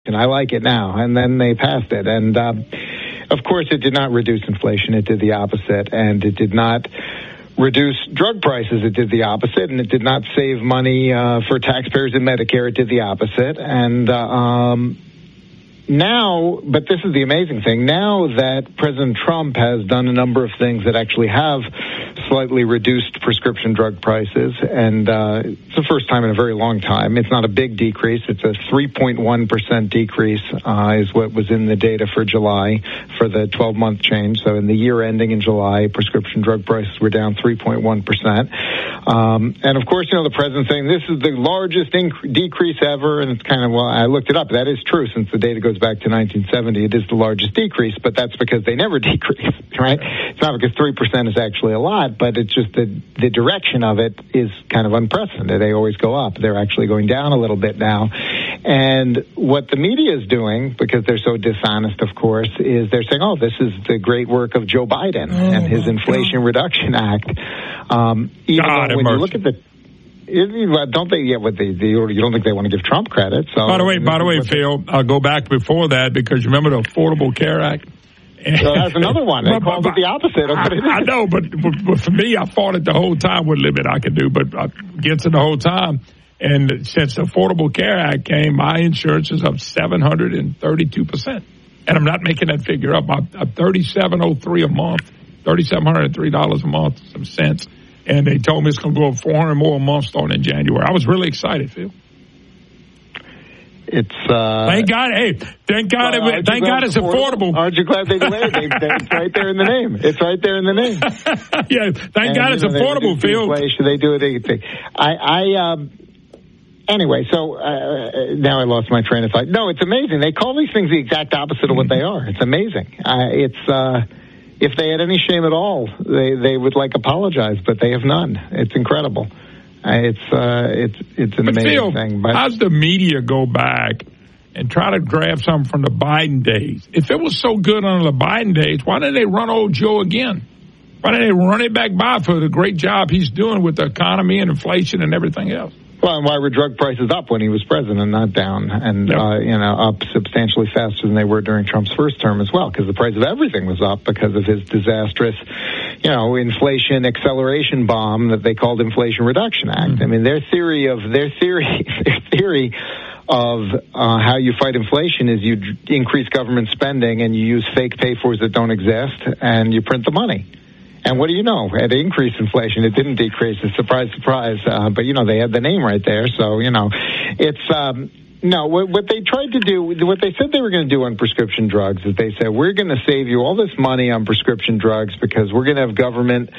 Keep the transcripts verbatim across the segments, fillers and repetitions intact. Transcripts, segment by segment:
And I like it now. And then they passed it. And, um, of course, it did not reduce inflation. It did the opposite. And it did not reduce drug prices. It did the opposite. And it did not save money uh, for taxpayers in Medicare. It did the opposite. And uh, um, now, but this is the amazing thing, now that President Trump has done a number of things that actually have slightly reduced prescription drug prices, and uh, it's the first time in a very long time. It's not a big decrease. It's a three point one percent decrease uh, is what was in the data for July for the twelve-month change. So in the year ending in July, prescription drug prices were down three point one percent. Um, and, of course, you know, the president's saying this is the largest inc- decrease ever, and it's kind of, well, I looked it up. That is true since the data goes back to nineteen seventy. It is the largest decrease, but that's because they never decrease, right? It's not because three percent is actually a lot, but it's just the, the direction of it is kind of unprecedented. They always go up. They're actually going down a little bit now. And what the media is doing, because they're so dishonest, of course, is they're saying, oh, this is the great work of Joe Biden oh, and his Inflation God. Reduction Act. Um, even God though when you look at the Don't they? Yeah, what they, they? You don't think they want to give Trump credit? So, by the way, by the way, Phil, I'll go back before that because you remember the Affordable Care Act. So that's another one. They called it the opposite of what it is. I know, but, but, but for me, I fought it the whole time. What limit I could do, but I against it the whole time. And since the Affordable Care Act came, my insurance is up seven hundred and thirty-two percent, and I'm not making that figure up. I'm, I'm thirty-seven oh three a month, thirty-seven hundred and three dollars a month, some cents. And they told me it's going to go up four hundred more a month starting in January. I was really excited, Phil. It's uh, thank God. Hey, thank God. Well, it, thank God it's affordable. affordable. Aren't you glad they delayed it? It's right there in the name. It's right there in the name. Yeah, thank and, God it's know, affordable, Phil. Inflation, they do it. I, I, um, anyway. So uh, now I lost my train of thought. No, it's amazing. They call these things the exact opposite of what they are. It's amazing. Uh, it's. Uh, If they had any shame at all, they, they would like apologize, but they have none. It's incredible. Uh, it's uh, it's it's an but amazing Phil, thing. But how's the media go back and try to grab something from the Biden days? If it was so good under the Biden days, why didn't they run old Joe again? Why didn't they run it back by for the great job he's doing with the economy and inflation and everything else? Well, and why were drug prices up when he was president, not down, and yep. uh, you know, up substantially faster than they were during Trump's first term as well, because the price of everything was up because of his disastrous, you know, inflation acceleration bomb that they called Inflation Reduction Act. Mm-hmm. I mean, their theory of their theory, their theory of uh, how you fight inflation is you d- increase government spending and you use fake pay-fors that don't exist and you print the money. And what do you know? It increased inflation. It didn't decrease. It's surprise, surprise. Uh, but, you know, they had the name right there. So, you know, it's, um, no, what, what they tried to do, what they said they were going to do on prescription drugs is they said, we're going to save you all this money on prescription drugs because we're going to have government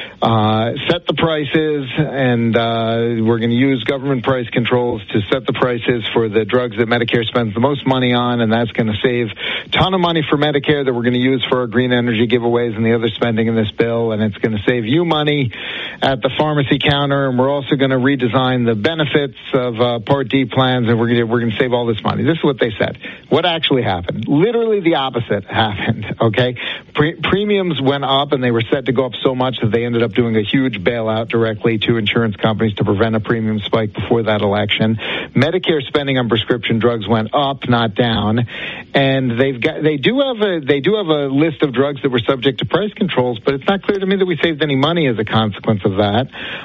uh, set the prices and uh, we're going to use government price controls to set the prices for the drugs that Medicare spends the most money on, and that's going to save a ton of money for Medicare that we're going to use for our green energy giveaways and the other spending in this bill, and it's going to save you money at the pharmacy counter, and we're also going to redesign the benefits of uh, Part D plans, and we're going to we're going to save all this money. This is what they said. What actually happened? Literally the opposite happened, okay? Pre- premiums went up, and they were set to go up so much that they ended up doing a huge bailout directly to insurance companies to prevent a premium spike before that election. Medicare spending on prescription drugs went up, not down, and they've got they do have a they do have a list of drugs that were subject to price controls, but it's not clear to me that we saved any money as a consequence of that.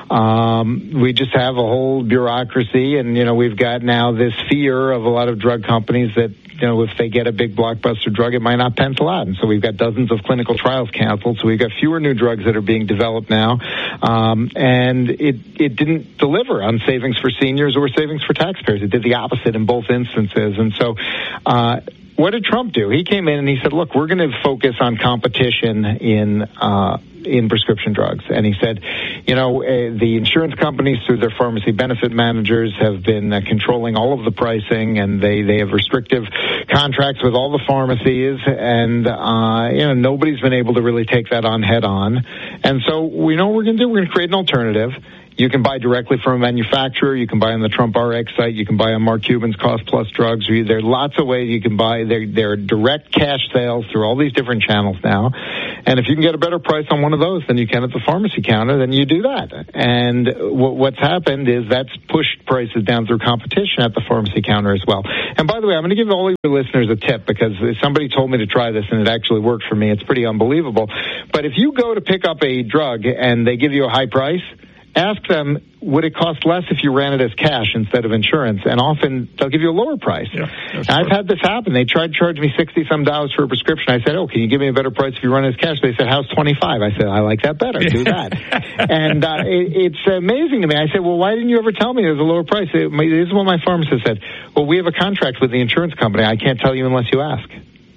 Um, we just have a whole bureaucracy, and you know we've got now this fear of a lot of drug companies that you know if they get a big blockbuster drug, it might not pencil out, and so we've got dozens of clinical trials canceled. So we've got fewer new drugs that are being developed now, um, and it it didn't deliver on savings for seniors or savings for taxpayers. It did the opposite in both instances, and so. Uh, What did Trump do? He came in and he said, look, we're going to focus on competition in uh, in prescription drugs. And he said, you know, uh, the insurance companies through their pharmacy benefit managers have been uh, controlling all of the pricing, and they, they have restrictive contracts with all the pharmacies, and, uh, you know, nobody's been able to really take that on head on. And so we know what we're going to do. We're going to create an alternative. You can buy directly from a manufacturer. You can buy on the Trump R X site. You can buy on Mark Cuban's Cost Plus Drugs. There are lots of ways you can buy. There, there are direct cash sales through all these different channels now. And if you can get a better price on one of those than you can at the pharmacy counter, then you do that. And w- what's happened is that's pushed prices down through competition at the pharmacy counter as well. And by the way, I'm going to give all your listeners a tip because somebody told me to try this and it actually worked for me. It's pretty unbelievable. But if you go to pick up a drug and they give you a high price, ask them, would it cost less if you ran it as cash instead of insurance? And often they'll give you a lower price. Yeah, I've had this happen. They tried to charge me sixty some dollars for a prescription. I said, oh, can you give me a better price if you run it as cash? They said, how's twenty-five? I said, I like that better. Do that. and uh, it, it's amazing to me. I said, well, why didn't you ever tell me there's a lower price? It, this is what my pharmacist said. Well, we have a contract with the insurance company. I can't tell you unless you ask.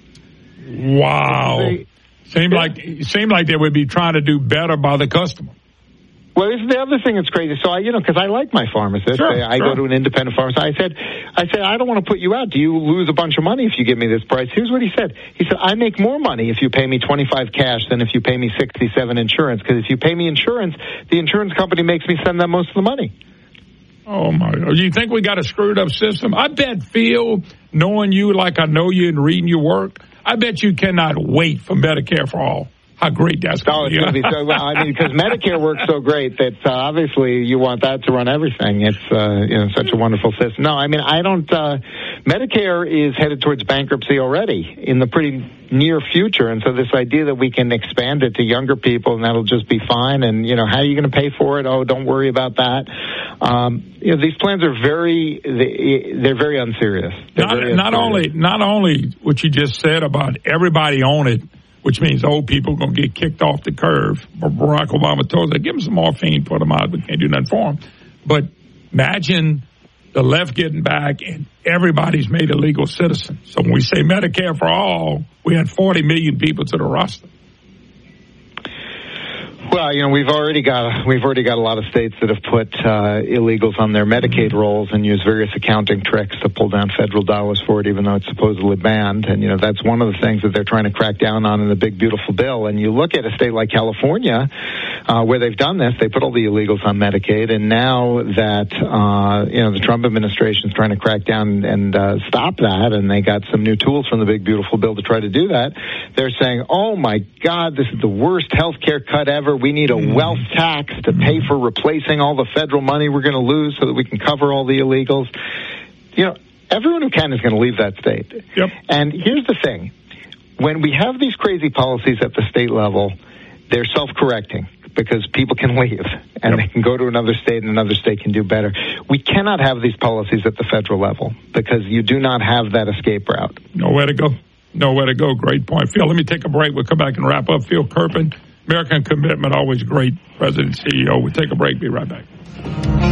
Wow. Seemed like, seemed like they would be trying to do better by the customer. Well, this is the other thing that's crazy. So I, you know, because I like my pharmacist, sure, I, I sure. go to an independent pharmacist. I said, I said, I don't want to put you out. Do you lose a bunch of money if you give me this price? Here's what he said. He said, I make more money if you pay me twenty-five cash than if you pay me sixty-seven insurance. Because if you pay me insurance, the insurance company makes me send them most of the money. Oh my God! You think we got a screwed up system? I bet Phil, knowing you like I know you and reading your work, I bet you cannot wait for Medicare for all. How great that's going oh, to be. So, well, I mean, because Medicare works so great that uh, obviously you want that to run everything. It's uh, you know such a wonderful system. No, I mean I don't. Uh, Medicare is headed towards bankruptcy already in the pretty near future, and so this idea that we can expand it to younger people and that'll just be fine. And you know, how are you going to pay for it? Oh, don't worry about that. Um, you know, these plans are very they, they're very unserious. They're not, very not unserious. only not only what you just said about everybody on it, which means old people are going to get kicked off the curve. Barack Obama told them, give them some morphine, put them out, we can't do nothing for them. But imagine the left getting back and everybody's made a legal citizen. So when we say Medicare for all, we had forty million people to the roster. Well, you know, we've already got we've already got a lot of states that have put uh, illegals on their Medicaid rolls and use various accounting tricks to pull down federal dollars for it, even though it's supposedly banned. And you know, that's one of the things that they're trying to crack down on in the big beautiful bill. And you look at a state like California, uh, where they've done this, they put all the illegals on Medicaid, and now that uh, you know the Trump administration is trying to crack down and uh, stop that, and they got some new tools from the big beautiful bill to try to do that. They're saying, "Oh my God, this is the worst health care cut ever. We need a wealth tax to pay for replacing all the federal money we're going to lose so that we can cover all the illegals." You know, everyone who can is going to leave that state. Yep. And here's the thing. When we have these crazy policies at the state level, they're self-correcting because people can leave and yep. they can go to another state and another state can do better. We cannot have these policies at the federal level because you do not have that escape route. Nowhere to go. Nowhere to go. Great point. Phil, let me take a break. We'll come back and wrap up. Phil Kerpen, American Commitment, always great, President and C E O. We'll take a break. Be right back.